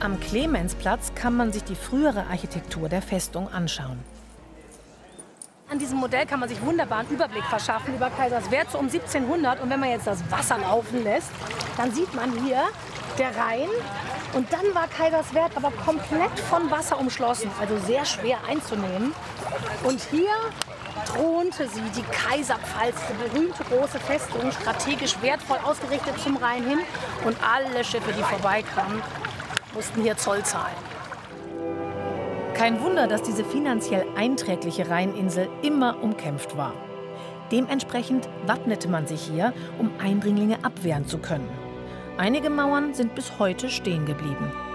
Am Clemensplatz kann man sich die frühere Architektur der Festung anschauen. An diesem Modell kann man sich wunderbar einen Überblick verschaffen über Kaiserswerth so um 1700. Und wenn man jetzt das Wasser laufen lässt, dann sieht man hier der Rhein. Und dann war Kaiserswerth aber komplett von Wasser umschlossen, also sehr schwer einzunehmen. Und hier thronte sie, die Kaiserpfalz, die berühmte große Festung, strategisch wertvoll ausgerichtet zum Rhein hin. Und alle Schiffe, die vorbeikamen, mussten hier Zoll zahlen. Kein Wunder, dass diese finanziell einträgliche Rheininsel immer umkämpft war. Dementsprechend wappnete man sich hier, um Eindringlinge abwehren zu können. Einige Mauern sind bis heute stehen geblieben.